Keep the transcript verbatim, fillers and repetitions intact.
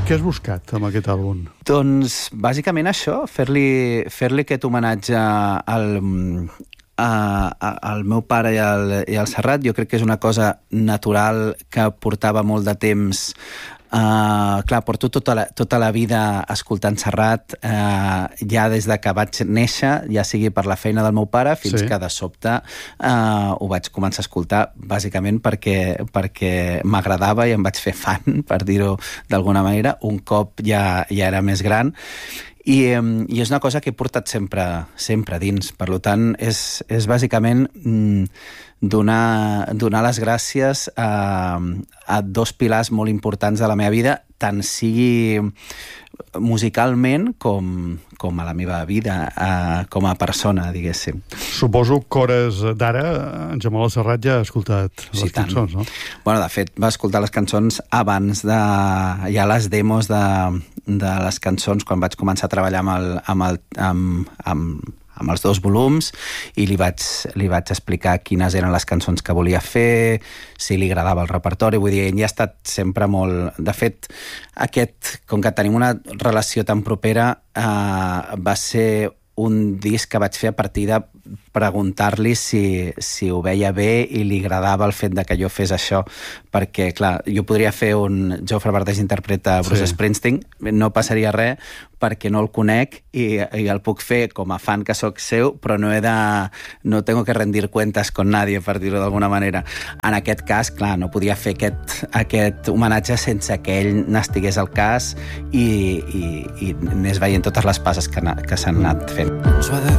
Què has buscat amb aquest àlbum? Doncs, bàsicament això, fer-li fer-li aquest homenatge al, a, a, al meu pare i al, i al Serrat. Jo crec que és una cosa natural que portava molt de temps. Uh, clar, porto tota la, tota la vida escoltant Serrat, uh, ja des de que vaig néixer, ja sigui per la feina del meu pare, fins Sí. que de sobte uh, ho vaig començar a escoltar, bàsicament perquè, perquè m'agradava i em vaig fer fan, per dir-ho d'alguna manera, un cop ja, ja era més gran. I, i és una cosa que he portat sempre, sempre dins. Per tant, és, és bàsicament mm, donar, donar les gràcies a, a dos pilars molt importants de la meva vida, tant sigui musicalment com, com a la meva vida, a, com a persona, diguéssim. Suposo que hores d'ara en Jamal Serrat ja ha escoltat Sí, les tant. cançons, no? Bueno, de fet, va escoltar les cançons abans de... ja les demos de, de les cançons, quan vaig començar a treballar amb, el, amb, el, amb, amb, amb els dos volums, i li vaig, li vaig explicar quines eren les cançons que volia fer, si li agradava el repertori. Vull dir, ell ja ha estat sempre molt... De fet, aquest, com que tenim una relació tan propera, eh, va ser un disc que vaig fer a partir de preguntar-li si, si ho veia bé i li agradava el fet de que jo fes això, perquè, clar, jo podria fer un Jofre Verdeix interpreta Bruce Sí. Springsteen, no passaria res perquè no el conec i, i el puc fer com a fan que sóc seu, però no he de... no tengo que rendir cuentas con nadie, per dir-ho d'alguna manera. En aquest cas, clar, no podia fer aquest, aquest homenatge sense que ell n'estigués al cas i, i, i anés veient totes les passes que, que s'han anat fent.